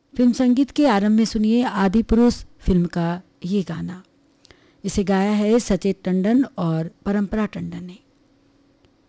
Film संगीत के आरंभ में सुनिए आदि पुरुष फिल्म का ये गाना। इसे गाया है सचेत टंडन और परंपरा टंडन ने।